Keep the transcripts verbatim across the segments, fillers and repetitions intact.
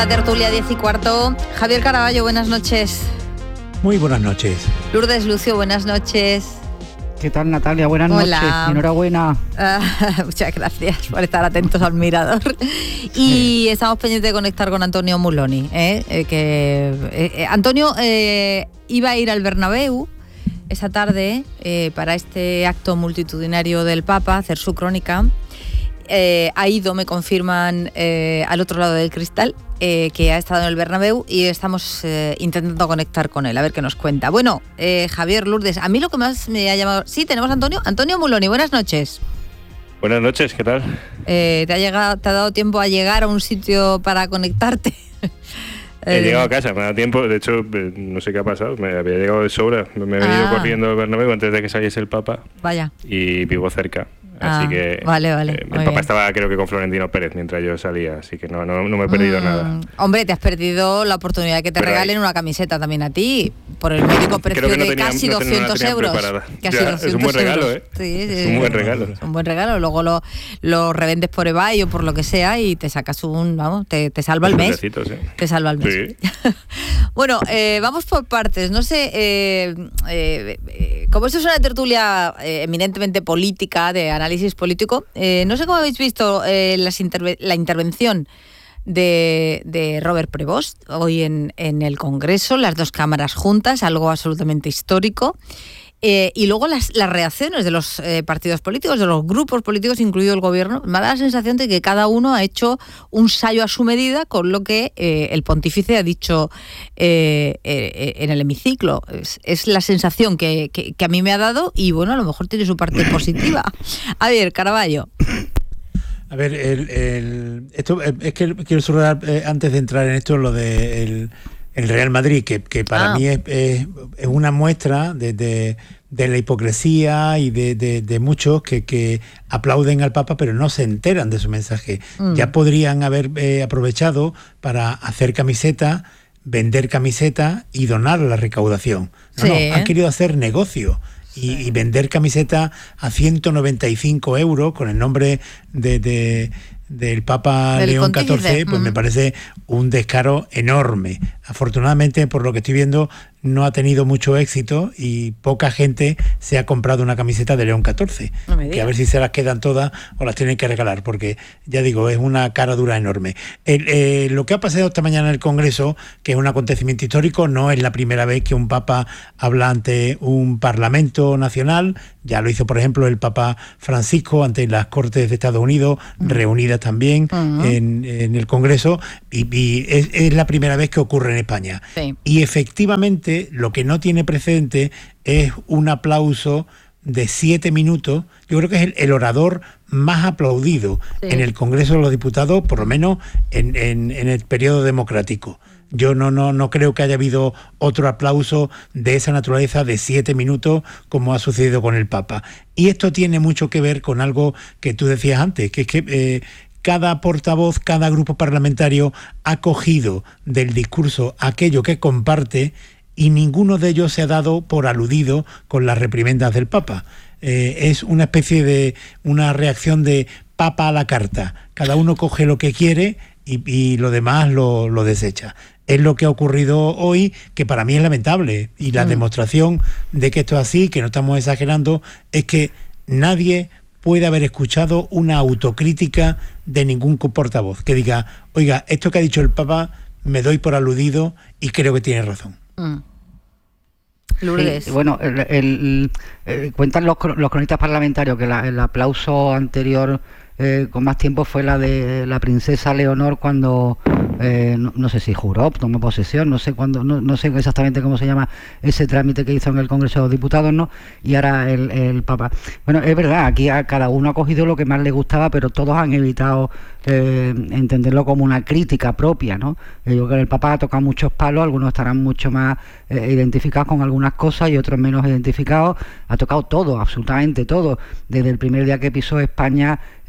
La tertulia diez y cuarto. Javier Caraballo, buenas noches. Muy buenas noches. Lourdes Lucio, buenas noches. ¿Qué tal, Natalia? Buenas Hola. noches. Enhorabuena. Uh, muchas gracias por estar atentos al mirador. Y estamos pendientes de conectar con Antonio Muloni. ¿eh? Eh, que, eh, Antonio eh, iba a ir al Bernabéu esta tarde eh, para este acto multitudinario del Papa, hacer su crónica. Eh, ha ido, me confirman, eh, al otro lado del cristal, eh, que ha estado en el Bernabéu y estamos eh, intentando conectar con él, a ver qué nos cuenta. Bueno, eh, Javier, Lourdes, a mí lo que más me ha llamado... Sí, tenemos a Antonio. Antonio Muloni, buenas noches. Buenas noches, ¿qué tal? Eh, ¿te, ha llegado, ¿Te ha dado tiempo a llegar a un sitio para conectarte? He eh, llegado a casa, me ha dado tiempo, de hecho, no sé qué ha pasado, me había llegado de sobra, me he venido ah. corriendo al Bernabéu antes de que saliese el Papa. Vaya. Y vivo cerca. Así ah, que vale, vale, eh, el Papa bien. Estaba creo que con Florentino Pérez mientras yo salía, así que no, no, no me he perdido mm, nada. Hombre, te has perdido la oportunidad de que te Pero regalen hay... una camiseta también a ti, por el módico precio no de tenía, casi no doscientos no euros. Casi ya, doscientos es un buen regalo, euros. ¿eh? Sí, sí, es un buen regalo. Es un buen regalo, luego lo, lo revendes por eBay o por lo que sea y te sacas un, vamos, te, te salva el mes. Sí. Te salva el mes. Sí. Bueno, eh, vamos por partes, no sé, eh, eh, eh, como esto es una tertulia eh, eminentemente política, de análisis político, Eh, no sé cómo habéis visto eh, las interve- la intervención de, de Robert Prevost hoy en, en el Congreso, las dos cámaras juntas, algo absolutamente histórico. Eh, y luego las, las reacciones de los eh, partidos políticos, de los grupos políticos, incluido el gobierno. Me da la sensación de que cada uno ha hecho un sayo a su medida con lo que eh, el pontífice ha dicho eh, eh, en el hemiciclo. Es, es la sensación que, que, que a mí me ha dado y, bueno, a lo mejor tiene su parte positiva. A ver, Caraballo. A ver, el, el, esto es que quiero subrayar eh, antes de entrar en esto lo de el, el Real Madrid, que, que para ah. mí es, es, es una muestra de, de, de la hipocresía y de, de, de muchos que, que aplauden al Papa pero no se enteran de su mensaje. Mm. Ya podrían haber eh, aprovechado para hacer camisetas, vender camisetas y donar la recaudación. No, sí. no, han querido hacer negocio. Y, y vender camisetas a ciento noventa y cinco euros con el nombre de, de del Papa del León catorce, pues uh-huh. me parece un descaro enorme. Afortunadamente, por lo que estoy viendo, no ha tenido mucho éxito y poca gente se ha comprado una camiseta de León catorce. No que a ver si se las quedan todas o las tienen que regalar, porque ya digo, es una cara dura enorme. El, eh, lo que ha pasado esta mañana en el Congreso, que es un acontecimiento histórico, no es la primera vez que un Papa habla ante un Parlamento nacional. Ya lo hizo, por ejemplo, el Papa Francisco ante las Cortes de Estados Unidos, uh-huh. reunidas también uh-huh. en, en el Congreso, y, y es, es la primera vez que ocurre en España. Sí. Y efectivamente, lo que no tiene precedente es un aplauso de siete minutos. Yo creo que es el, el orador más aplaudido sí. en el Congreso de los Diputados, por lo menos en, en, en el periodo democrático. Yo no, no, no creo que haya habido otro aplauso de esa naturaleza de siete minutos como ha sucedido con el Papa. Y esto tiene mucho que ver con algo que tú decías antes, que es que eh, cada portavoz, cada grupo parlamentario ha cogido del discurso aquello que comparte y ninguno de ellos se ha dado por aludido con las reprimendas del Papa. Eh, es una especie de una reacción de Papa a la carta. Cada uno coge lo que quiere y, y lo demás lo, lo desecha. Es lo que ha ocurrido hoy, que para mí es lamentable. Y la mm. demostración de que esto es así, que no estamos exagerando, es que nadie puede haber escuchado una autocrítica de ningún portavoz que diga, oiga, esto que ha dicho el Papa me doy por aludido y creo que tiene razón. Mm. Lourdes. Sí, bueno, el, el, el, cuentan los, los cronistas parlamentarios que la, el aplauso anterior eh, con más tiempo fue la de la princesa Leonor cuando eh, no, no sé si juró, tomó posesión, no sé cuándo, no, no sé exactamente cómo se llama ese trámite que hizo en el Congreso de los Diputados, ¿no? Y ahora el, el Papa. Bueno, es verdad, aquí a cada uno ha cogido lo que más le gustaba, pero todos han evitado eh, entenderlo como una crítica propia, ¿no? Eh, yo creo que el Papa ha tocado muchos palos, algunos estarán mucho más eh, identificados con algunas cosas y otros menos identificados. Ha tocado todo, absolutamente todo, desde el primer día que pisó España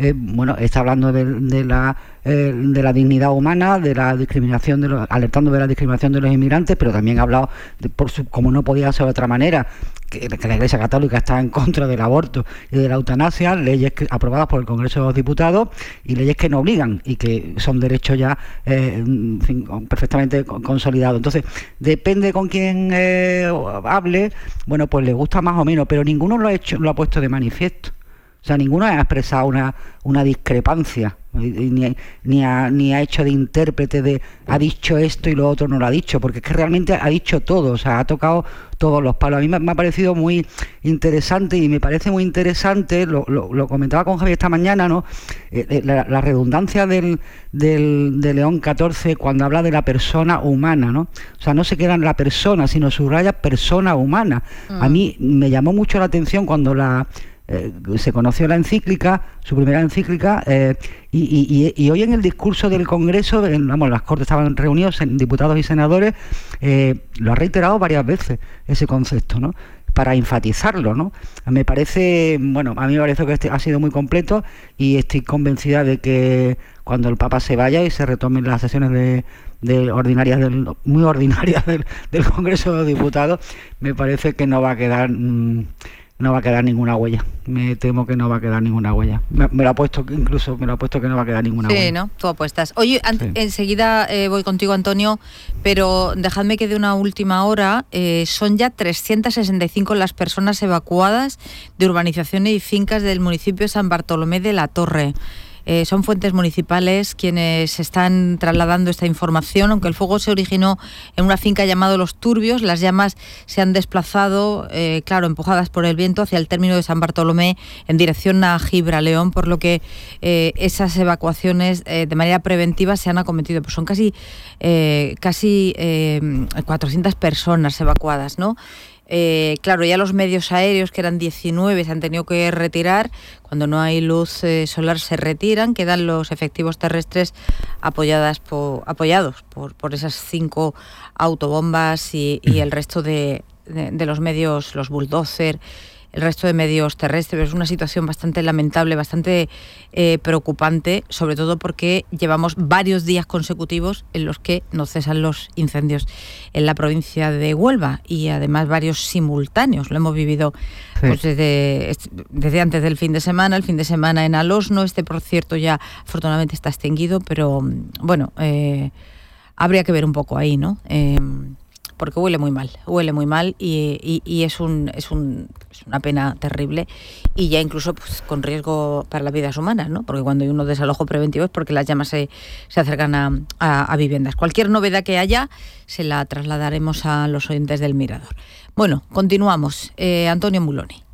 eh, bueno, está hablando de, de la eh, de la dignidad humana, de la discriminación, de los, alertando de la discriminación de los inmigrantes, pero también ha hablado, de, por su, como no podía ser de otra manera, que, que la Iglesia Católica está en contra del aborto y de la eutanasia, leyes que, aprobadas por el Congreso de los Diputados y leyes que no obligan y que son derechos ya eh, en fin, perfectamente consolidados. Entonces, depende con quién eh, hable, bueno, pues le gusta más o menos, pero ninguno lo ha hecho, lo ha puesto de manifiesto. O sea, ninguno ha expresado una, una discrepancia, ni, ni, ha, ni ha hecho de intérprete de ha dicho esto y lo otro no lo ha dicho, porque es que realmente ha dicho todo, o sea, ha tocado todos los palos. A mí me, me ha parecido muy interesante y me parece muy interesante, lo, lo, lo comentaba con Javier esta mañana, ¿no? Eh, la, la redundancia del, del, de León catorce cuando habla de la persona humana, ¿no? O sea, no se queda en la persona, sino subraya persona humana. Mm. A mí me llamó mucho la atención cuando la... Eh, se conoció la encíclica, su primera encíclica, eh, y, y, y hoy en el discurso del Congreso, en, vamos, las Cortes estaban reunidos, en, diputados y senadores, eh, lo ha reiterado varias veces ese concepto, ¿no? Para enfatizarlo, ¿no? Me parece, bueno, a mí me parece que este ha sido muy completo y estoy convencida de que cuando el Papa se vaya y se retomen las sesiones de, de ordinarias del, muy ordinarias del, del Congreso de los Diputados, me parece que no va a quedar... Mmm, no va a quedar ninguna huella. Me temo que no va a quedar ninguna huella. Me, me lo ha puesto, incluso me lo ha puesto que no va a quedar ninguna sí, huella. Sí, ¿no? Tú apuestas. Oye, an- sí. enseguida eh, voy contigo, Antonio, pero dejadme que de una última hora. Eh, son ya trescientas sesenta y cinco las personas evacuadas de urbanizaciones y fincas del municipio de San Bartolomé de la Torre. Eh, son fuentes municipales quienes están trasladando esta información, aunque el fuego se originó en una finca llamada Los Turbios. Las llamas se han desplazado, eh, claro, empujadas por el viento hacia el término de San Bartolomé en dirección a Gibraleón, por lo que eh, esas evacuaciones eh, de manera preventiva se han acometido. Pues son casi, eh, casi eh, cuatrocientas personas evacuadas, ¿no? Eh, claro, ya los medios aéreos, que eran diecinueve, se han tenido que retirar. Cuando no hay luz eh, solar se retiran, quedan los efectivos terrestres apoyadas por, apoyados por, por esas cinco autobombas y, y el resto de, de, de los medios, los bulldozer, el resto de medios terrestres. Es una situación bastante lamentable, bastante eh, preocupante, sobre todo porque llevamos varios días consecutivos en los que no cesan los incendios en la provincia de Huelva y además varios simultáneos. Lo hemos vivido sí. pues, desde, desde antes del fin de semana, el fin de semana en Alosno. Este, por cierto, ya afortunadamente está extinguido, pero bueno, eh, habría que ver un poco ahí, ¿no? Eh, porque huele muy mal, huele muy mal y, y, y es, un, es, un, es una pena terrible y ya incluso pues, con riesgo para las vidas humanas, ¿no? Porque cuando hay uno desalojo preventivo es porque las llamas se, se acercan a, a, a viviendas. Cualquier novedad que haya se la trasladaremos a los oyentes del Mirador. Bueno, continuamos. Eh, Antonio Muloni.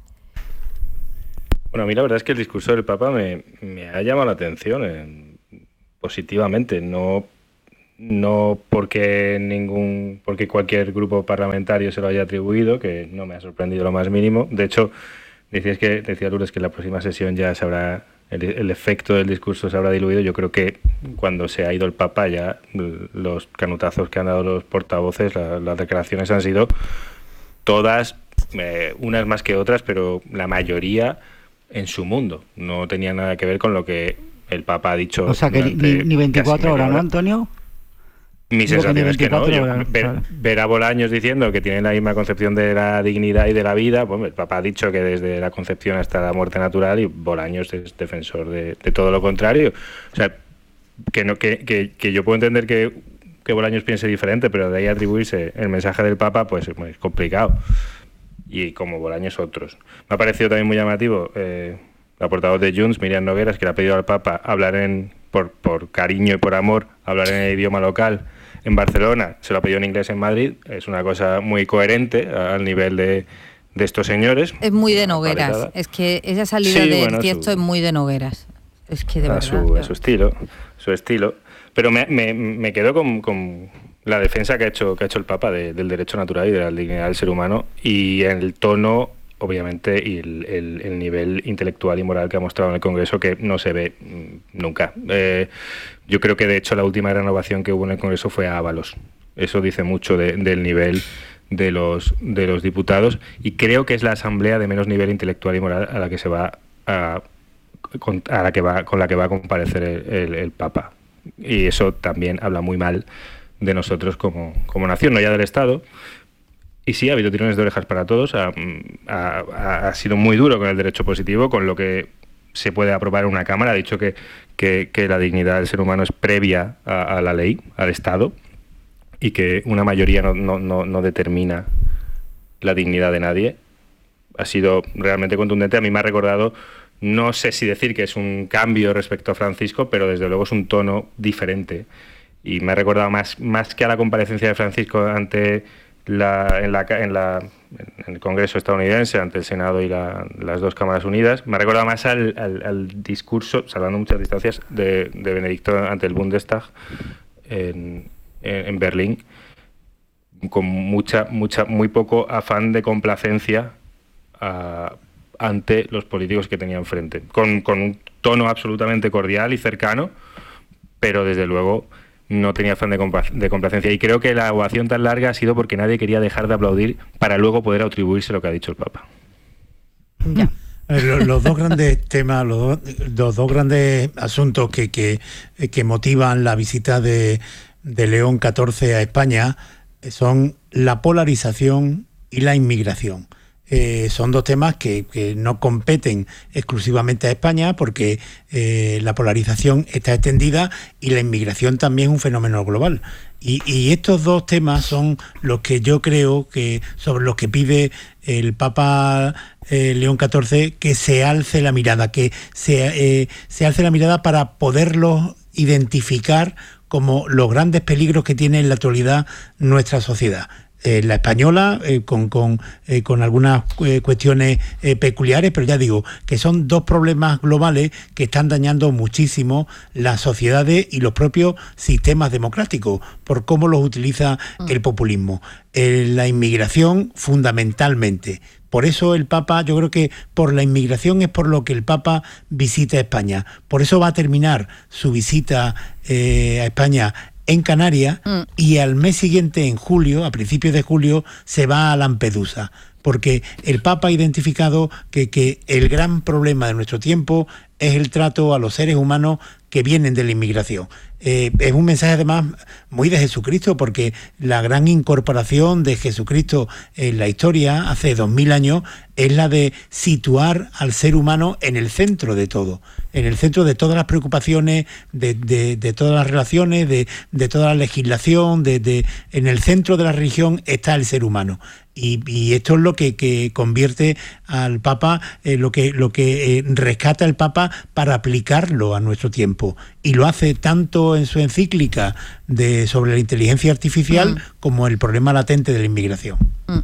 Bueno, a mí la verdad es que el discurso del Papa me, me ha llamado la atención eh, positivamente, no... No porque ningún, porque cualquier grupo parlamentario se lo haya atribuido, que no me ha sorprendido lo más mínimo. De hecho, decías que, decía Lourdes que la próxima sesión ya se habrá, el, el efecto del discurso se habrá diluido. Yo creo que cuando se ha ido el Papa ya los canutazos que han dado los portavoces, la, las declaraciones han sido todas, eh, unas más que otras, pero la mayoría en su mundo. No tenía nada que ver con lo que el Papa ha dicho. O sea que ni, ni veinticuatro horas, ¿no, Antonio? Mi sensación es que no. Yo, ver, ver a Bolaños diciendo que tienen la misma concepción de la dignidad y de la vida, pues el Papa ha dicho que desde la concepción hasta la muerte natural, y Bolaños es defensor de, de todo lo contrario. O sea, que no que, que, que yo puedo entender que, que Bolaños piense diferente, pero de ahí atribuirse el mensaje del Papa, pues es muy complicado. Y como Bolaños otros. Me ha parecido también muy llamativo eh, la portavoz de Junts, Miriam Nogueras, que le ha pedido al Papa hablar en por, por cariño y por amor, hablar en el idioma local en Barcelona. Se lo ha pedido en inglés en Madrid. Es una cosa muy coherente al nivel de, de estos señores. Es muy de Nogueras. Paretada. Es que esa salida sí, de bueno, Tiesto su, es muy de Nogueras. Es que de verdad. Su, es su estilo, su estilo. Pero me, me, me quedo con, con la defensa que ha hecho, que ha hecho el Papa de, del derecho natural y de la dignidad del ser humano, y en el tono, obviamente, y el, el, el nivel intelectual y moral que ha mostrado en el Congreso, que no se ve nunca. Eh, yo creo que, de hecho, la última renovación que hubo en el Congreso fue a Ábalos. Eso dice mucho de, del nivel de los, de los diputados, y creo que es la asamblea de menos nivel intelectual y moral a la que se va a con, a la que va, con la que va a comparecer el, el, el Papa. Y eso también habla muy mal de nosotros como, como nación, no ya del Estado. Y sí, ha habido tirones de orejas para todos, ha, ha, ha sido muy duro con el derecho positivo, con lo que se puede aprobar en una Cámara. Ha dicho que, que, que la dignidad del ser humano es previa a, a la ley, al Estado, y que una mayoría no, no, no, no determina la dignidad de nadie. Ha sido realmente contundente. A mí me ha recordado, no sé si decir que es un cambio respecto a Francisco, pero desde luego es un tono diferente. Y me ha recordado más, más que a la comparecencia de Francisco ante la, en, la, en, la, en el Congreso estadounidense, ante el Senado y la, las dos Cámaras Unidas. Me ha recordado más al, al, al discurso, salvando muchas distancias, de, de Benedicto ante el Bundestag en, en, en Berlín, con mucha, mucha, muy poco afán de complacencia a, ante los políticos que tenía enfrente, con, con un tono absolutamente cordial y cercano, pero desde luego no tenía afán de, compla- de complacencia. Y creo que la ovación tan larga ha sido porque nadie quería dejar de aplaudir para luego poder atribuirse lo que ha dicho el Papa. Ya. Los, los dos grandes temas, los dos, los dos grandes asuntos que, que, que motivan la visita de, de León catorce a España son la polarización y la inmigración. Eh, son dos temas que, que no competen exclusivamente a España, porque eh, la polarización está extendida y la inmigración también es un fenómeno global. Y, y estos dos temas son los que yo creo que sobre los que pide el Papa eh, León catorce que se alce la mirada, que se, eh, se alce la mirada para poderlos identificar como los grandes peligros que tiene en la actualidad nuestra sociedad. Eh, la española, eh, con, con, eh, con algunas eh, cuestiones eh, peculiares, pero ya digo que son dos problemas globales que están dañando muchísimo las sociedades y los propios sistemas democráticos por cómo los utiliza el populismo. Eh, la inmigración, fundamentalmente. Por eso el Papa, yo creo que por la inmigración es por lo que el Papa visita España. Por eso va a terminar su visita eh, a España en Canarias, mm. y al mes siguiente, en julio, a principios de julio, se va a Lampedusa, porque el Papa ha identificado que, que el gran problema de nuestro tiempo es el trato a los seres humanos que vienen de la inmigración. Eh, es un mensaje además muy de Jesucristo, porque la gran incorporación de Jesucristo en la historia hace dos mil años es la de situar al ser humano en el centro de todo, en el centro de todas las preocupaciones, de, de, de todas las relaciones, de, de toda la legislación, de, de, en el centro de la religión está el ser humano. Y, y esto es lo que, que convierte al Papa, eh, lo que, lo que eh, rescata el Papa para aplicarlo a nuestro tiempo. Y lo hace tanto en su encíclica de, sobre la inteligencia artificial mm. como el problema latente de la inmigración. Mm.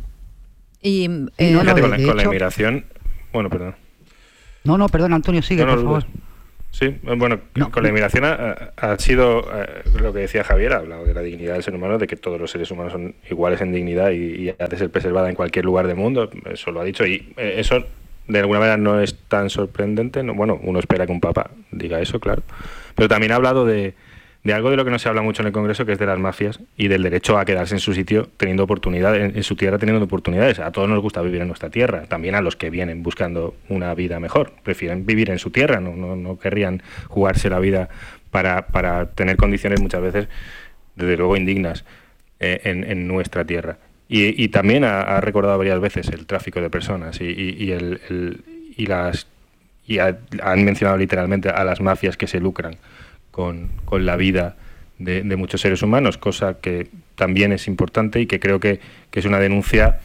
Y eh, no, no, con, la, con la inmigración... Bueno, perdón. No, no, perdón, Antonio, sigue, no, no, por favor. Sí, bueno, no. con la inmigración ha, ha sido eh, lo que decía Javier, ha hablado de la dignidad del ser humano, de que todos los seres humanos son iguales en dignidad y, y ha de ser preservada en cualquier lugar del mundo, eso lo ha dicho, y eh, eso de alguna manera no es tan sorprendente, no, bueno, uno espera que un papa diga eso, claro, pero también ha hablado de, de algo de lo que no se habla mucho en el Congreso, que es de las mafias y del derecho a quedarse en su sitio teniendo oportunidades, en, en su tierra teniendo oportunidades. A todos nos gusta vivir en nuestra tierra, también a los que vienen buscando una vida mejor, prefieren vivir en su tierra, no, no, no querrían jugarse la vida para, para tener condiciones muchas veces, desde luego, indignas eh, en, en nuestra tierra. Y, y también ha, ha recordado varias veces el tráfico de personas y, y, y, el, el, y las y ha, han mencionado literalmente a las mafias que se lucran Con, con la vida de, de muchos seres humanos, cosa que también es importante y que creo que, que es una denuncia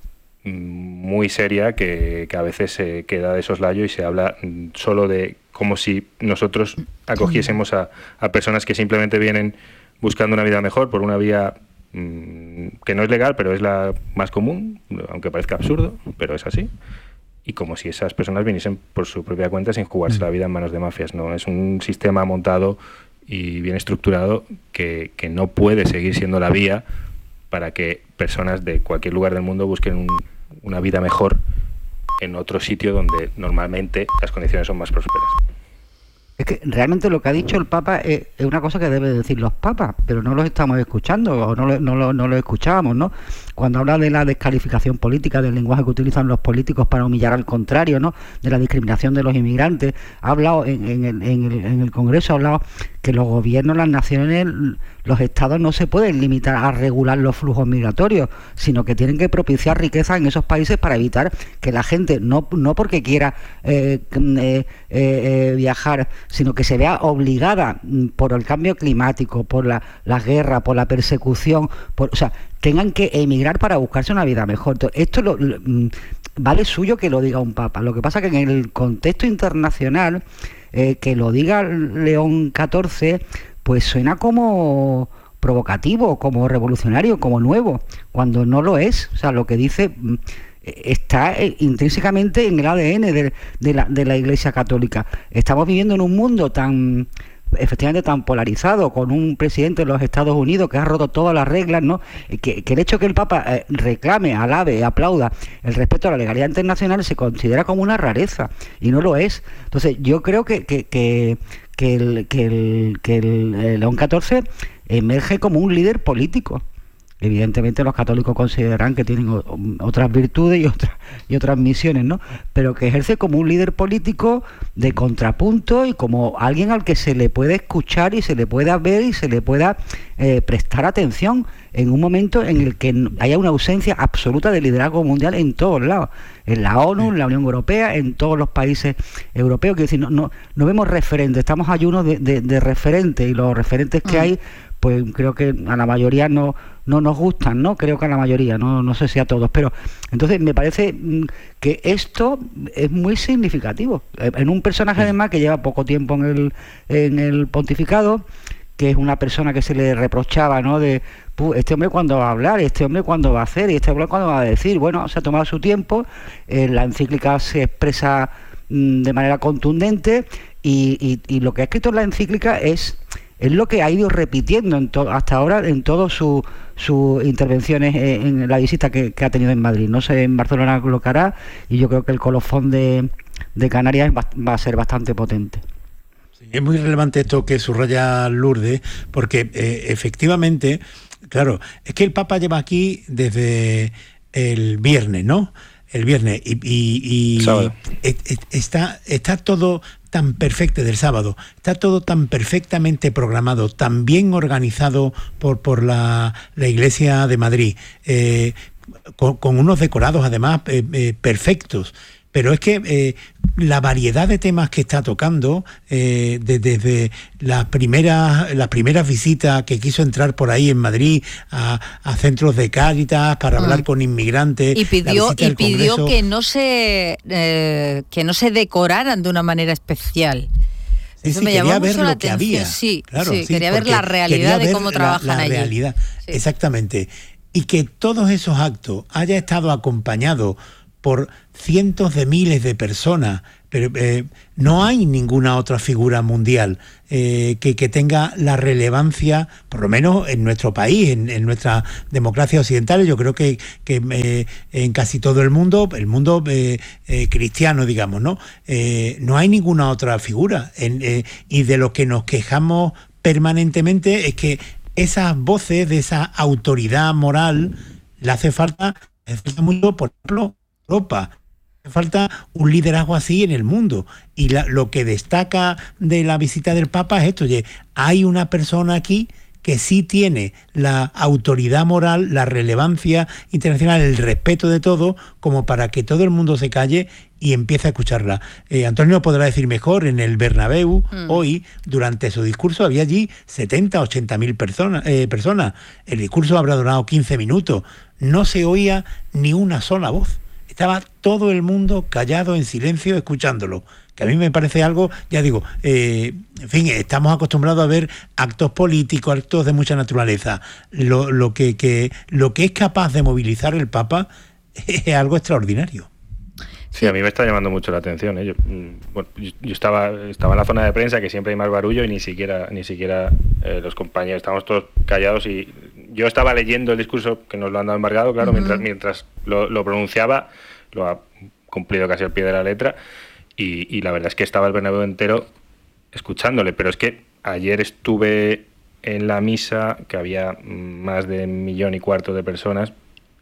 muy seria que, que a veces se queda de soslayo y se habla solo de como si nosotros acogiésemos a, a personas que simplemente vienen buscando una vida mejor por una vía mmm, que no es legal, pero es la más común, aunque parezca absurdo, pero es así. Y como si esas personas viniesen por su propia cuenta sin jugarse la vida en manos de mafias. No, es un sistema montado y bien estructurado que, que no puede seguir siendo la vía para que personas de cualquier lugar del mundo busquen un, una vida mejor en otro sitio donde normalmente las condiciones son más prósperas. Es que realmente lo que ha dicho el Papa es, es una cosa que deben decir los papas, pero no los estamos escuchando, o no lo, no lo, no lo escuchábamos, ¿no? Cuando habla de la descalificación política, del lenguaje que utilizan los políticos para humillar al contrario, ¿no? De la discriminación de los inmigrantes, ha hablado en, en, el, en, el, en el Congreso, ha hablado que los gobiernos, las naciones, los estados no se pueden limitar a regular los flujos migratorios, sino que tienen que propiciar riqueza en esos países para evitar que la gente, no, no porque quiera eh, eh, eh, viajar, sino que se vea obligada por el cambio climático, por la, la guerra, por la persecución, por, o sea, tengan que emigrar para buscarse una vida mejor. Entonces, esto lo, lo, vale suyo que lo diga un papa. Lo que pasa es que en el contexto internacional, eh, que lo diga León catorce, pues suena como provocativo, como revolucionario, como nuevo, cuando no lo es. O sea, lo que dice está intrínsecamente en el A D N de, de, la, de la Iglesia Católica. Estamos viviendo en un mundo tan, efectivamente, tan polarizado, con un presidente de los Estados Unidos que ha roto todas las reglas, ¿no? Que, que el hecho que el Papa eh, reclame, alabe, aplauda el respeto a la legalidad internacional se considera como una rareza, y no lo es. Entonces, yo creo que, que, que, que, el, que, el, que el, el León catorce emerge como un líder político. Evidentemente los católicos consideran que tienen otras virtudes y otras y otras misiones, ¿no? Pero que ejerce como un líder político de contrapunto y como alguien al que se le puede escuchar y se le pueda ver y se le pueda eh, prestar atención en un momento en el que haya una ausencia absoluta de liderazgo mundial en todos lados, en la ONU, en la Unión Europea, en todos los países europeos. Quiero decir, no, no, no vemos referentes, estamos ayunos de, de, de referentes, y los referentes que hay, pues creo que a la mayoría no no nos gustan, ¿no? Creo que a la mayoría, no no sé si a todos, pero entonces me parece que esto es muy significativo en un personaje además que lleva poco tiempo en el en el pontificado, que es una persona que se le reprochaba, ¿no? De este hombre cuándo va a hablar, este hombre cuándo va a hacer y este hombre cuándo va a decir. Bueno, se ha tomado su tiempo, eh, la encíclica se expresa mmm, de manera contundente y, y, y lo que ha escrito en la encíclica es es lo que ha ido repitiendo en to- hasta ahora en todas sus su intervenciones en la visita que, que ha tenido en Madrid. No sé, en Barcelona lo que hará, y yo creo que el colofón de, de Canarias va, va a ser bastante potente. Sí, es muy relevante esto que subraya Lourdes, porque eh, efectivamente, claro, es que el Papa lleva aquí desde el viernes, ¿no? El viernes, y, y, y sábado. Et, et, está, está todo tan perfecto del sábado, está todo tan perfectamente programado, tan bien organizado por, por la, la Iglesia de Madrid, eh, con, con unos decorados además eh, eh, perfectos. Pero es que eh, la variedad de temas que está tocando, eh, de, desde las primeras, las primeras visitas que quiso entrar por ahí en Madrid a, a centros de Cáritas para mm. hablar con inmigrantes, y pidió y pidió que no se eh, que no se decoraran de una manera especial. Sí, Eso sí, me quería llamó ver mucho lo la que había. Sí, claro, sí, sí, quería ver la realidad de cómo trabajan la, la allí. Realidad. Sí. Exactamente. Y que todos esos actos haya estado acompañado por cientos de miles de personas, pero eh, no hay ninguna otra figura mundial eh, que, que tenga la relevancia, por lo menos en nuestro país, en, en nuestra democracia occidental. Yo creo que, que eh, en casi todo el mundo, el mundo eh, eh, cristiano, digamos, ¿no? Eh, no hay ninguna otra figura. En, eh, y de lo que nos quejamos permanentemente es que esas voces de esa autoridad moral le hace falta, le hace falta mucho, por ejemplo, Europa. Hace falta un liderazgo así en el mundo. Y la, lo que destaca de la visita del Papa es esto: oye, hay una persona aquí que sí tiene la autoridad moral, la relevancia internacional, el respeto de todo, como para que todo el mundo se calle y empiece a escucharla. Eh, Antonio podrá decir mejor, en el Bernabéu, mm. hoy, durante su discurso, había allí setenta, ochenta mil personas, eh, personas. El discurso habrá durado quince minutos. No se oía ni una sola voz. Estaba todo el mundo callado, en silencio, escuchándolo. Que a mí me parece algo, ya digo, eh, en fin, estamos acostumbrados a ver actos políticos, actos de mucha naturaleza. Lo, lo, que, que, lo que es capaz de movilizar el Papa es algo extraordinario. Sí, a mí me está llamando mucho la atención, ¿eh? Yo, bueno, yo estaba, estaba en la zona de prensa, que siempre hay más barullo, y ni siquiera, ni siquiera eh, los compañeros, estábamos todos callados, y yo estaba leyendo el discurso, que nos lo han dado embargado, claro, uh-huh. mientras, mientras lo, lo pronunciaba, lo ha cumplido casi al pie de la letra, y, y la verdad es que estaba el Bernabéu entero escuchándole, pero es que ayer estuve en la misa, que había más de un millón y cuarto de personas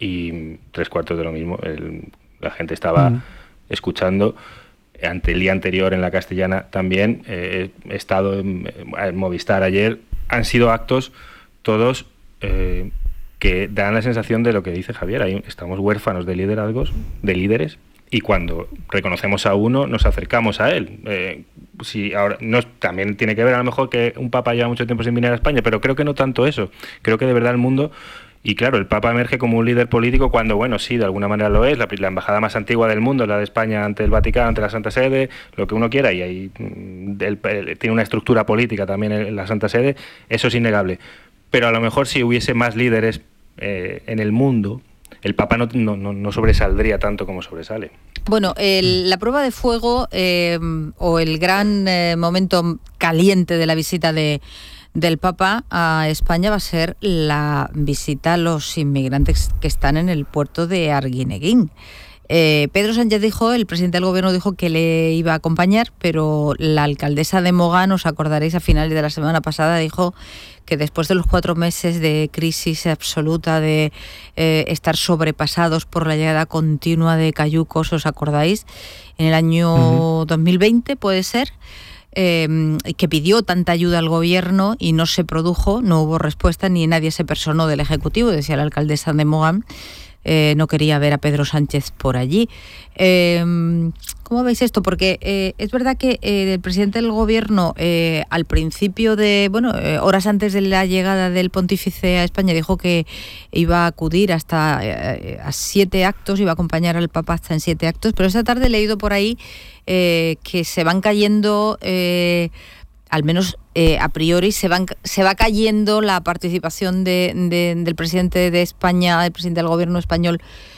y tres cuartos de lo mismo, el, la gente estaba mm. escuchando. Ante el día anterior en la Castellana también, eh, he estado en, en Movistar ayer, han sido actos todos eh, que dan la sensación de lo que dice Javier, ahí estamos huérfanos de liderazgos, de líderes, y cuando reconocemos a uno nos acercamos a él. Eh, si ahora no, también tiene que ver a lo mejor que un papa lleva mucho tiempo sin venir a España, pero creo que no tanto eso, creo que de verdad el mundo... Y claro, el Papa emerge como un líder político cuando, bueno, sí, de alguna manera lo es, la, la embajada más antigua del mundo, la de España ante el Vaticano, ante la Santa Sede, lo que uno quiera, y ahí el, el, tiene una estructura política también en la Santa Sede, eso es innegable. Pero a lo mejor si hubiese más líderes eh, en el mundo, el Papa no, no, no sobresaldría tanto como sobresale. Bueno, el, la prueba de fuego eh, o el gran eh, momento caliente de la visita de... del Papa a España va a ser la visita a los inmigrantes que están en el puerto de Arguineguín. Eh, Pedro Sánchez dijo, el presidente del gobierno dijo que le iba a acompañar, pero la alcaldesa de Mogán, os acordaréis, a finales de la semana pasada dijo que después de los cuatro meses de crisis absoluta, de eh, estar sobrepasados por la llegada continua de cayucos, ¿os acordáis? En el año uh-huh. dos mil veinte, puede ser, Eh, que pidió tanta ayuda al gobierno y no se produjo, no hubo respuesta ni nadie se personó del Ejecutivo, decía la alcaldesa de Mogán, eh, no quería ver a Pedro Sánchez por allí. Eh, ¿Cómo veis esto? Porque eh, es verdad que eh, el presidente del gobierno eh, al principio de, bueno, eh, horas antes de la llegada del pontífice a España dijo que iba a acudir hasta eh, a siete actos, iba a acompañar al Papa hasta en siete actos, pero esta tarde he leído por ahí Eh, que se van cayendo, eh, al menos eh, a priori, se van se va cayendo la participación de, de, del presidente de España, del presidente del gobierno español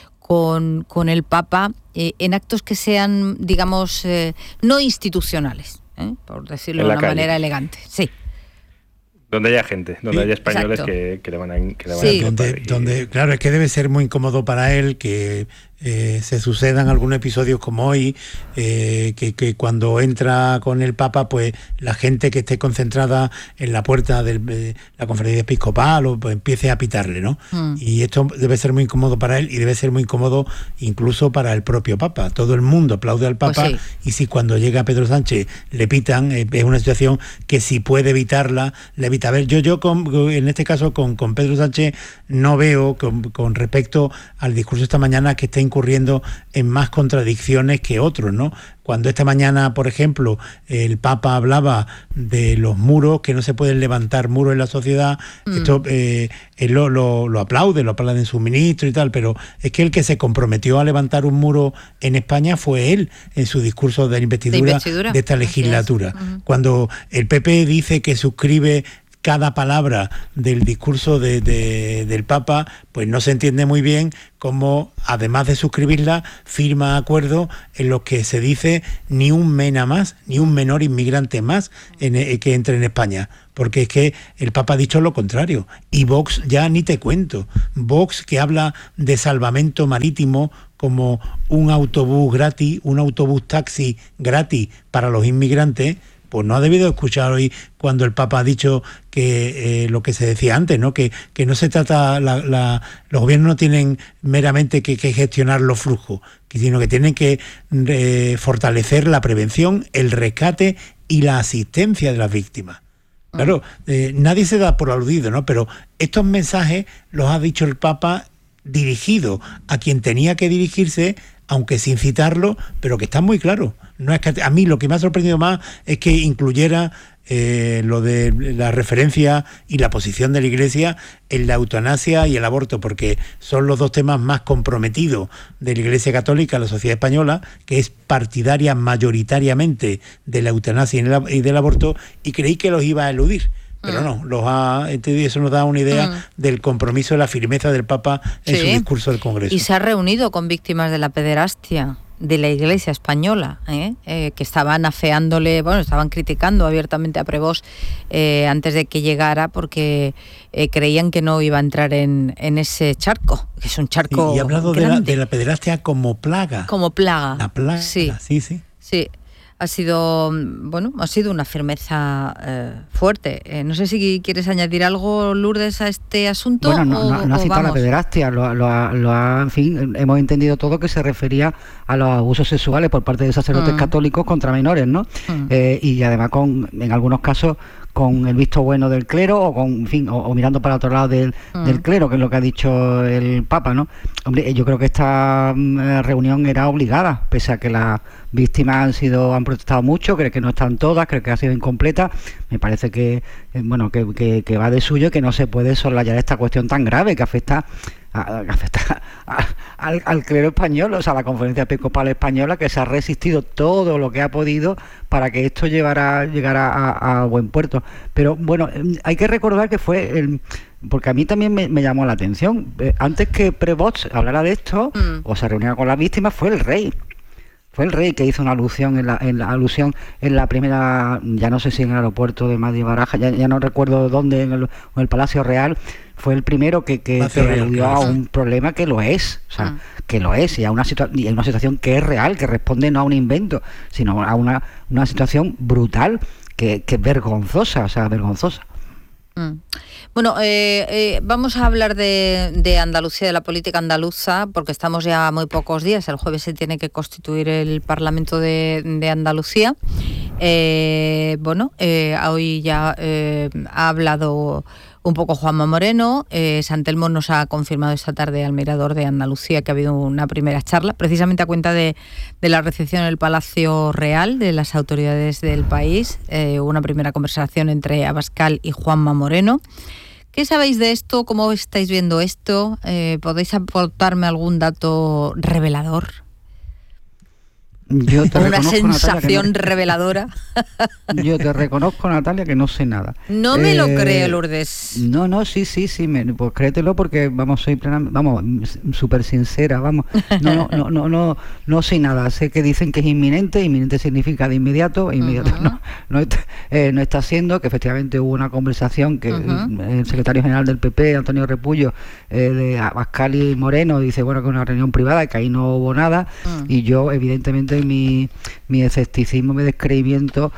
con, con el Papa, eh, en actos que sean, digamos, eh, no institucionales, ¿eh? Por decirlo de una calle. manera elegante. Sí. Donde haya gente, donde sí, haya españoles que, que le van a, que le van sí. a donde, donde, claro, es que debe ser muy incómodo para él que eh, se sucedan algunos episodios como hoy, eh, que, que cuando entra con el Papa, pues la gente que esté concentrada en la puerta de eh, la conferencia episcopal o pues, empiece a pitarle, ¿no? Mm. Y esto debe ser muy incómodo para él y debe ser muy incómodo incluso para el propio Papa. Todo el mundo aplaude al Papa, pues sí. Y si cuando llega Pedro Sánchez le pitan, eh, es una situación que si puede evitarla, le evita. A ver, yo, yo con, en este caso con, con Pedro Sánchez no veo, con, con respecto al discurso esta mañana, que esté incurriendo en más contradicciones que otros, ¿no? Cuando esta mañana, por ejemplo, el Papa hablaba de los muros, que no se pueden levantar muros en la sociedad, mm. esto eh, él lo, lo, lo aplaude, lo aplaude en su ministro y tal, pero es que el que se comprometió a levantar un muro en España fue él, en su discurso de investidura de, investidura. de esta legislatura. Uh-huh. Cuando el P P dice que suscribe cada palabra del discurso de, de, del Papa, pues no se entiende muy bien cómo, además de suscribirla, firma acuerdos en los que se dice ni un mena más, ni un menor inmigrante más en, eh, que entre en España. Porque es que el Papa ha dicho lo contrario. Y Vox ya ni te cuento. Vox, que habla de salvamento marítimo como un autobús gratis, un autobús taxi gratis para los inmigrantes, pues no ha debido escuchar hoy cuando el Papa ha dicho que eh, lo que se decía antes, ¿no? Que, que no se trata, la, la, los gobiernos no tienen meramente que, que gestionar los flujos, sino que tienen que eh, fortalecer la prevención, el rescate y la asistencia de las víctimas. Claro, eh, nadie se da por aludido, ¿no? Pero estos mensajes los ha dicho el Papa dirigidos a quien tenía que dirigirse, aunque sin citarlo, pero que está muy claro. No es que a mí lo que me ha sorprendido más es que incluyera eh, lo de la referencia y la posición de la Iglesia en la eutanasia y el aborto, porque son los dos temas más comprometidos de la Iglesia Católica, la sociedad española, que es partidaria mayoritariamente de la eutanasia y del aborto, y creí que los iba a eludir. Pero mm. no, los ha entendido, y eso nos da una idea mm. del compromiso, de la firmeza del Papa en sí. su discurso del Congreso. Y se ha reunido con víctimas de la pederastia de la Iglesia española, ¿eh? Eh, que estaban afeándole, bueno, estaban criticando abiertamente a Prevost eh, antes de que llegara, porque eh, creían que no iba a entrar en, en ese charco, que es un charco Y, y ha hablado de la, de la pederastia como plaga. Como plaga. La plaga, sí, sí, sí. Sí. ha sido, bueno, ha sido una firmeza eh, fuerte. Eh, no sé si quieres añadir algo, Lourdes, a este asunto. Bueno, no, o, no, no ha citado la pederastia, lo, lo, lo ha, en fin, hemos entendido todo que se refería a los abusos sexuales por parte de sacerdotes mm. católicos contra menores, ¿no? Mm. Eh, y además con, en algunos casos, con el visto bueno del clero o con, en fin, o, o mirando para otro lado del, mm. del clero, que es lo que ha dicho el Papa, ¿no? Hombre, yo creo que esta mm, reunión era obligada, pese a que las víctimas han sido han protestado mucho, creo que no están todas, creo que ha sido incompleta. Me parece que eh, bueno que, que, que va de suyo y que no se puede soslayar esta cuestión tan grave que afecta a, que afecta a, al, al clero español, o sea, a la Conferencia Episcopal Española, que se ha resistido todo lo que ha podido para que esto llevara, llegara a, a buen puerto. Pero bueno, hay que recordar que fue el... Porque a mí también me, me llamó la atención. Eh, antes que Prevost hablara de esto, mm. o se reuniera con las víctimas, fue el rey. Fue el rey que hizo una alusión en la, en la alusión en la primera, ya no sé si en el aeropuerto de Madrid Baraja, ya, ya no recuerdo dónde, en el, en el Palacio Real, fue el primero que, que, que aludió a un problema que lo es, o sea, mm. que lo es, y a una, situa- y a una situación que es real, que responde no a un invento, sino a una, una situación brutal, que, que es vergonzosa, o sea, vergonzosa. Mm. Bueno, eh, eh, vamos a hablar de, de Andalucía, de la política andaluza, porque estamos ya a muy pocos días. El jueves se tiene que constituir el Parlamento de, de Andalucía. Eh, bueno, eh, hoy ya eh, ha hablado un poco Juanma Moreno. Eh, San Telmo nos ha confirmado esta tarde al Mirador de Andalucía que ha habido una primera charla, precisamente a cuenta de, de la recepción en el Palacio Real de las autoridades del país. Eh, una primera conversación entre Abascal y Juanma Moreno. ¿Qué sabéis de esto? ¿Cómo estáis viendo esto? Eh, ¿Podéis aportarme algún dato revelador? Yo te una sensación no... reveladora. Yo te reconozco, Natalia, que no sé nada. No me eh, lo creo, Lourdes. No, no, sí, sí, sí, me, pues créetelo porque vamos, soy plena, vamos, súper sincera, vamos. No, no, no, no, no, no sé nada. Sé que dicen que es inminente, inminente significa de inmediato, inmediato uh-huh. no, no está, eh, no está siendo, que efectivamente hubo una conversación que uh-huh. el, el secretario general del P P, Antonio Repullo, eh, de Abascal y Moreno, dice, bueno, que una reunión privada, que ahí no hubo nada, uh-huh. y yo, evidentemente, Mi, mi escepticismo, mi descreimiento,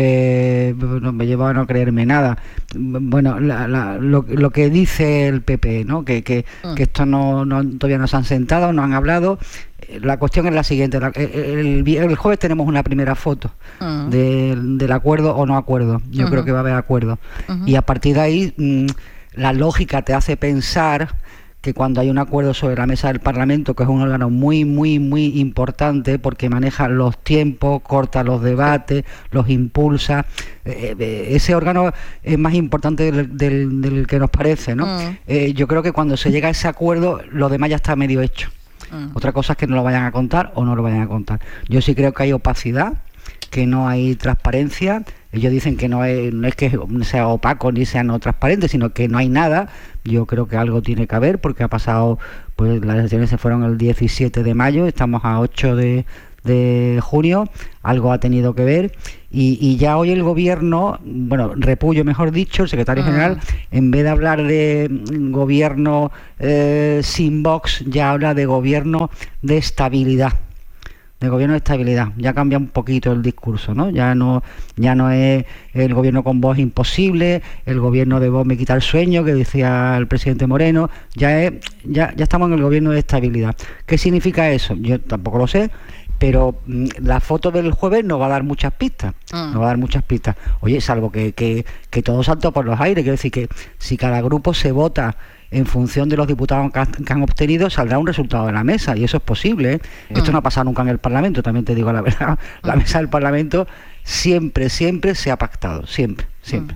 pues no me lleva a no creerme nada. Bueno, la, la, lo, lo que dice el P P, ¿no? Que, que, mm. que esto no, no todavía no se han sentado, no han hablado. La cuestión es la siguiente: el, el, el jueves tenemos una primera foto mm. de, del acuerdo o no acuerdo. Yo uh-huh. creo que va a haber acuerdo. Uh-huh. Y a partir de ahí, mmm, la lógica te hace pensar que cuando hay un acuerdo sobre la mesa del Parlamento, que es un órgano muy, muy, muy importante porque maneja los tiempos, corta los debates, los impulsa, eh, eh, ese órgano es más importante del, del, del que nos parece, ¿no? Mm. Eh, yo creo que cuando se llega a ese acuerdo, lo demás ya está medio hecho. Mm. Otra cosa es que no lo vayan a contar o no lo vayan a contar. Yo sí creo que hay opacidad, que no hay transparencia. Ellos dicen que no es, no es que sea opaco ni sea no transparente, sino que no hay nada. Yo creo que algo tiene que haber porque ha pasado, pues las elecciones se fueron el diecisiete de mayo, estamos a ocho de, de junio, algo ha tenido que ver y, y ya hoy el gobierno, bueno, Repullo mejor dicho, el secretario mm. general, en vez de hablar de gobierno eh, sin Vox, ya habla de gobierno de estabilidad. de gobierno de estabilidad, ya cambia un poquito el discurso, ¿no? Ya no ya no es el gobierno con Vox imposible, el gobierno de Vox me quita el sueño, que decía el presidente Moreno, ya es ya ya estamos en el gobierno de estabilidad. ¿Qué significa eso? Yo tampoco lo sé, pero mmm, la foto del jueves nos va a dar muchas pistas, mm. nos va a dar muchas pistas. Oye, salvo que, que, que todo salto por los aires, quiero decir que si cada grupo se vota en función de los diputados que han obtenido, saldrá un resultado de la mesa, y eso es posible, ¿eh? Mm. Esto no ha pasado nunca en el Parlamento, también te digo la verdad. La mesa del Parlamento siempre, siempre se ha pactado, siempre, siempre.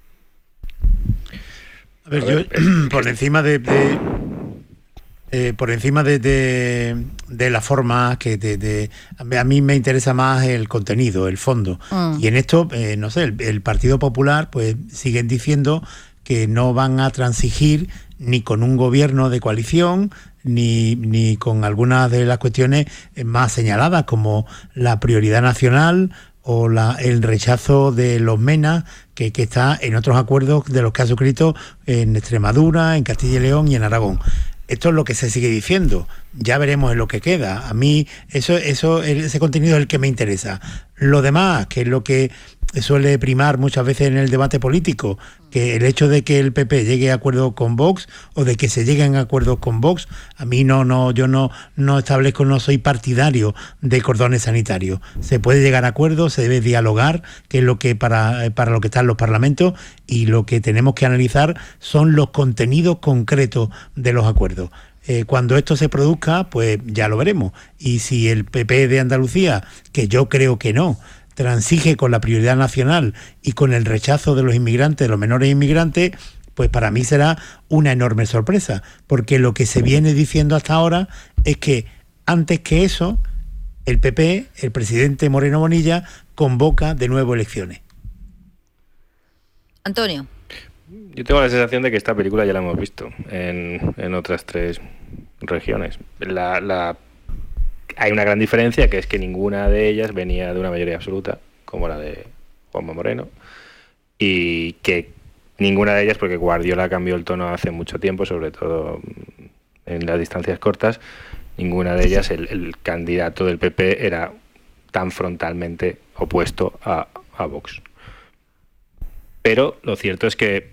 A ver, yo por encima de... de... Eh, por encima de, de, de la forma, que de, de, a mí me interesa más el contenido, el fondo. Mm. Y en esto, eh, no sé, el, el Partido Popular, pues siguen diciendo que no van a transigir ni con un gobierno de coalición, ni, ni con algunas de las cuestiones más señaladas, como la prioridad nacional o la, el rechazo de los MENA, que, que está en otros acuerdos de los que ha suscrito en Extremadura, en Castilla y León y en Aragón. esto es lo que se sigue diciendo, ya veremos en lo que queda. A mí eso, eso, ese contenido es el que me interesa. Lo demás, que es lo que suele primar muchas veces en el debate político, que el hecho de que el P P llegue a acuerdo con Vox o de que se lleguen a acuerdos con Vox, a mí no, no, yo no, no establezco, no soy partidario de cordones sanitarios. Se puede llegar a acuerdos, se debe dialogar, que es lo que para, para lo que están los parlamentos, y lo que tenemos que analizar son los contenidos concretos de los acuerdos. Eh, cuando esto se produzca, pues ya lo veremos. Y si el P P de Andalucía, que yo creo que no, transige con la prioridad nacional y con el rechazo de los inmigrantes, de los menores inmigrantes, pues para mí será una enorme sorpresa, porque lo que se viene diciendo hasta ahora es que antes que eso, el P P, el presidente Moreno Bonilla, convoca de nuevo elecciones. Antonio. Yo tengo la sensación de que esta película ya la hemos visto en, en otras tres regiones. La, la, hay una gran diferencia, que es que ninguna de ellas venía de una mayoría absoluta, como la de Juanma Moreno, y que ninguna de ellas, porque Guardiola cambió el tono hace mucho tiempo, sobre todo en las distancias cortas, ninguna de ellas, el, el candidato del P P era tan frontalmente opuesto a, a Vox. Pero lo cierto es que,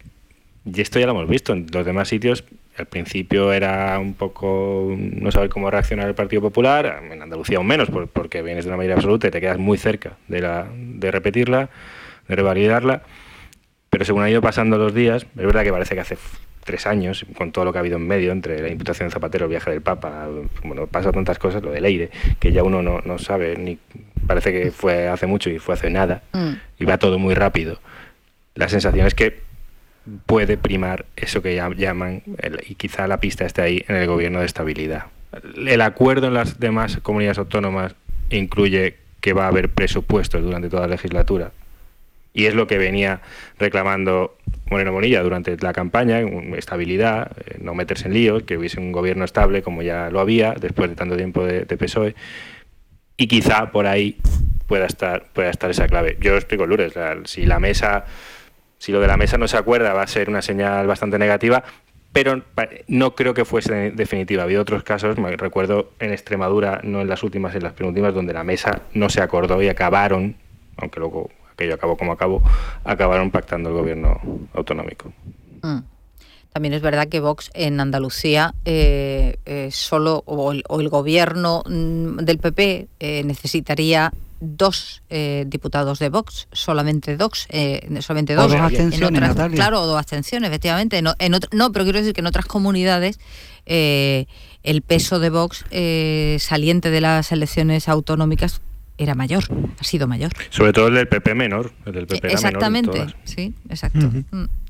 y esto ya lo hemos visto en los demás sitios, al principio era un poco no saber cómo reaccionar el Partido Popular, en Andalucía aún menos, porque vienes de una mayoría absoluta y te quedas muy cerca de, la, de repetirla, de revalidarla, pero según han ido pasando los días, es verdad que parece que hace tres años, con todo lo que ha habido en medio, entre la imputación de Zapatero, el viaje del Papa, bueno, pasa tantas cosas, lo del Eire, que ya uno no, no sabe, ni parece que fue hace mucho y fue hace nada, mm. y va todo muy rápido. La sensación es que puede primar eso que llaman, el, y quizá la pista esté ahí, en el gobierno de estabilidad. El acuerdo en las demás comunidades autónomas incluye que va a haber presupuestos durante toda la legislatura, y es lo que venía reclamando Moreno Bonilla durante la campaña, estabilidad, no meterse en líos, que hubiese un gobierno estable como ya lo había después de tanto tiempo de, de P S O E, y quizá por ahí pueda estar, pueda estar esa clave. Yo estoy con Lourdes, la, si la mesa... Si lo de la mesa no se acuerda, va a ser una señal bastante negativa, pero no creo que fuese definitiva. Ha habido otros casos, me recuerdo en Extremadura, no en las últimas, en las penúltimas, donde la mesa no se acordó y acabaron, aunque luego aquello acabó como acabó, acabaron pactando el gobierno autonómico. Mm. También es verdad que Vox en Andalucía eh, eh, solo, o el, o el gobierno del P P eh, necesitaría dos eh, diputados de Vox, solamente dos, eh, solamente dos. O dos abstenciones, otras, Natalia. Claro, o dos abstenciones, efectivamente. No, en otro, no, pero quiero decir que en otras comunidades eh, el peso de Vox eh, saliente de las elecciones autonómicas era mayor, ha sido mayor. Sobre todo el del P P menor, el del P P era exactamente, menor. Exactamente, sí, exacto. Uh-huh. Mm.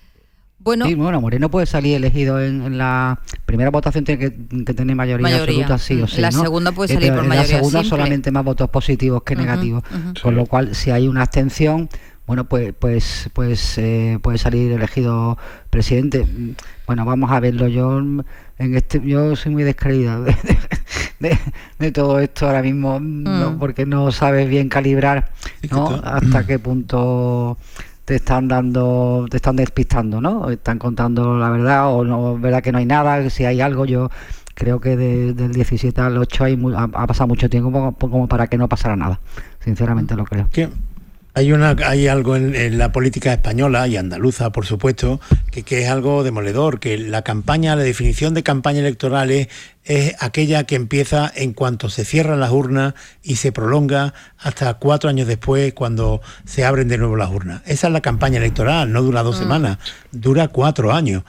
Bueno, sí, bueno, Moreno puede salir elegido en, en la primera votación, tiene que, que tener mayoría, mayoría absoluta, sí o sí. La ¿no? segunda puede salir por en mayoría la segunda simple. Solamente más votos positivos que uh-huh, negativos, uh-huh. Con sí. Lo cual, si hay una abstención, bueno, pues pues pues eh, puede salir elegido presidente. Bueno, vamos a verlo. Yo en este yo soy muy descreída de, de, de, de todo esto ahora mismo, mm. ¿no? Porque no sabes bien calibrar, ¿no? Hasta qué punto te están dando, te están despistando, ¿no? Están contando la verdad o no, es verdad que no hay nada, si hay algo. Yo creo que de, del diecisiete al ocho hay, ha, ha pasado mucho tiempo como, como para que no pasara nada. Sinceramente lo creo. ¿Qué? Hay una hay algo en, en la política española y andaluza, por supuesto, que, que es algo demoledor, que la campaña, la definición de campaña electoral es, es aquella que empieza en cuanto se cierran las urnas y se prolonga hasta cuatro años después, cuando se abren de nuevo las urnas. Esa es la campaña electoral, no dura dos mm. semanas, dura cuatro años.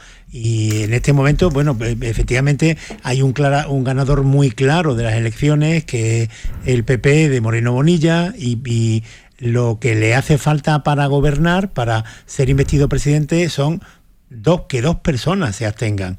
Y en este momento, bueno, efectivamente hay un, clara, un ganador muy claro de las elecciones, que es el P P de Moreno Bonilla, y, y lo que le hace falta para gobernar, para ser investido presidente, son dos que dos personas se abstengan.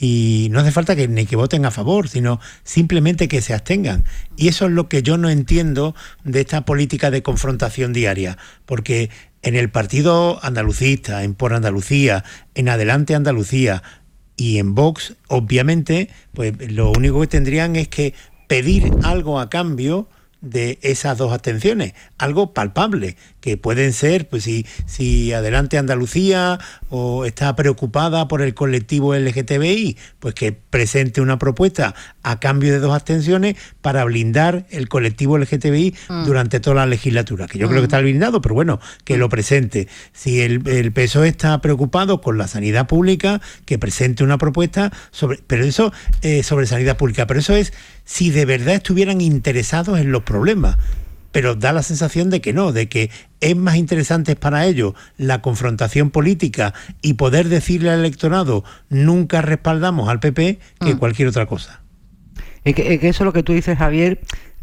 Y no hace falta que ni que voten a favor, sino simplemente que se abstengan. Y eso es lo que yo no entiendo de esta política de confrontación diaria, porque en el partido andalucista, en Por Andalucía, en Adelante Andalucía y en Vox, obviamente, pues lo único que tendrían es que pedir algo a cambio de esas dos abstenciones, algo palpable, que pueden ser, pues si, si Adelante Andalucía o está preocupada por el colectivo L G T B I, pues que presente una propuesta a cambio de dos abstenciones para blindar el colectivo L G T B I mm. durante toda la legislatura, que yo mm. creo que está blindado, pero bueno, que mm. lo presente. Si el, el P S O E está preocupado con la sanidad pública, que presente una propuesta sobre, pero eso eh, sobre sanidad pública, pero eso es si de verdad estuvieran interesados en los problemas. Pero da la sensación de que no, de que es más interesante para ellos la confrontación política y poder decirle al electorado nunca respaldamos al P P que mm. cualquier otra cosa. Es que, es que eso lo que tú dices, Javier,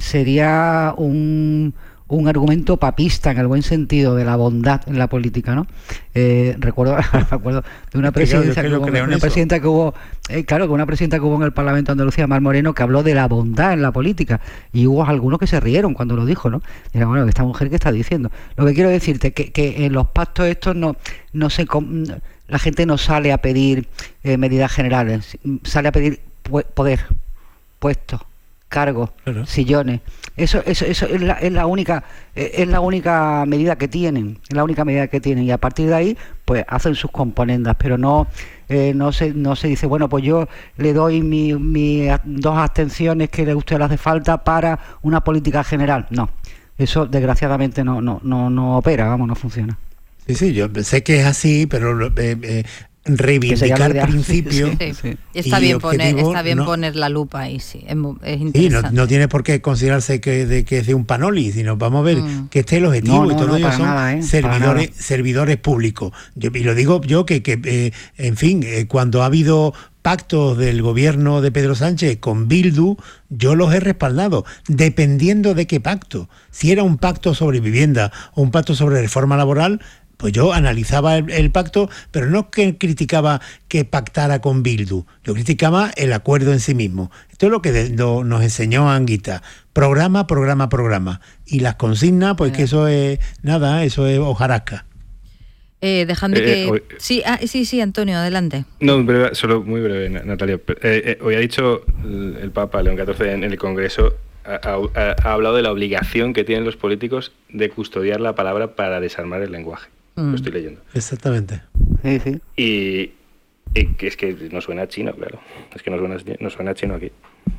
sería un, un argumento papista en el buen sentido de la bondad en la política, ¿no? Eh, recuerdo, recuerdo de una presidencia que, que, hubo, una presidenta que hubo, eh, claro, que una presidenta que hubo en el Parlamento de Andalucía, Mar Moreno, que habló de la bondad en la política, y hubo algunos que se rieron cuando lo dijo, ¿no? Era bueno, esta mujer, ¿qué está diciendo? Lo que quiero decirte que, que en los pactos estos no, no se, la gente no sale a pedir eh, medidas generales, sale a pedir pu- poder, puestos, cargos, claro. sillones. Eso, eso, eso es la, es la única, es la única medida que tienen, es la única medida que tienen, y a partir de ahí, pues hacen sus componendas, pero no, eh, no se, no se dice, bueno, pues yo le doy mi, mi dos abstenciones que a usted le hace falta para una política general. No, eso desgraciadamente no, no, no, no opera, vamos, no funciona. Sí, sí, yo sé que es así, pero eh, eh, reivindicar principios. Sí, sí, sí. Está bien poner, está bien no, poner la lupa ahí, sí, es, es interesante. Sí, no, no tiene por qué considerarse que de, que es de un panoli, sino vamos a ver mm. que este es el objetivo, no, no, y todos no, ellos son nada, ¿eh? servidores, servidores públicos. Yo, y lo digo yo que, que eh, en fin, eh, cuando ha habido pactos del gobierno de Pedro Sánchez con Bildu, yo los he respaldado, dependiendo de qué pacto. Si era un pacto sobre vivienda o un pacto sobre reforma laboral, pues yo analizaba el, el pacto, pero no que criticaba que pactara con Bildu, yo criticaba el acuerdo en sí mismo. Esto es lo que de, lo, nos enseñó Anguita, programa, programa, programa. Y las consignas, pues que eso es nada, eso es hojarasca. Eh, dejando eh, que... Hoy... Sí, ah, sí, sí, Antonio, adelante. No, breve, solo muy breve, Natalia. Eh, eh, hoy ha dicho el, el Papa León catorce en el Congreso, ha, ha, ha hablado de la obligación que tienen los políticos de custodiar la palabra para desarmar el lenguaje. Lo estoy leyendo. Exactamente. Sí, sí. Y, y es que no suena chino, claro. Es que no suena, no suena chino aquí.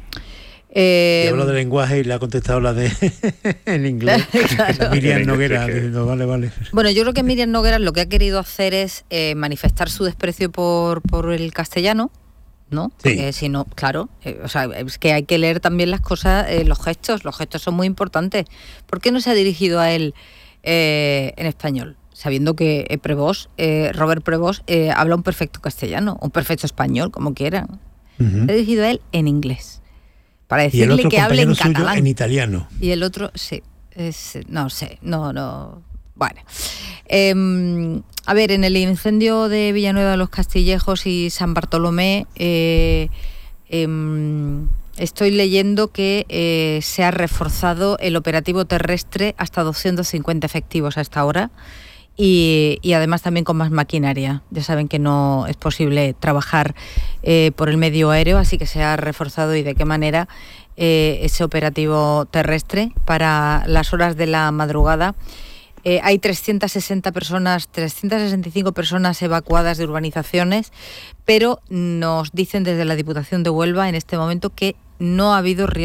Eh, y hablo de lenguaje y le ha contestado la de en inglés. Claro. Miriam Noguera que... diciendo, vale, vale. Bueno, yo creo que Miriam Noguera lo que ha querido hacer es eh, manifestar su desprecio por, por el castellano, ¿no? Sí. Porque si no, claro, eh, o sea, es que hay que leer también las cosas, eh, los gestos, los gestos son muy importantes. ¿Por qué no se ha dirigido a él eh, en español? Sabiendo que eh, Prevost, eh, Robert Prevost eh, habla un perfecto castellano, un perfecto español, como quieran. Uh-huh. Se ha dirigido a él en inglés, para decirle que hable en catalán. En italiano. Y el otro, sí, es, no sé, no, no, bueno. Eh, a ver, en el incendio de Villanueva de los Castillejos y San Bartolomé, eh, eh, estoy leyendo que eh, se ha reforzado el operativo terrestre hasta doscientos cincuenta efectivos a esta hora. Y, y además también con más maquinaria. Ya saben que no es posible trabajar eh, por el medio aéreo, así que se ha reforzado y de qué manera eh, ese operativo terrestre para las horas de la madrugada. Eh, hay trescientas sesenta personas, trescientas sesenta y cinco personas evacuadas de urbanizaciones, pero nos dicen desde la Diputación de Huelva en este momento que no ha habido riesgo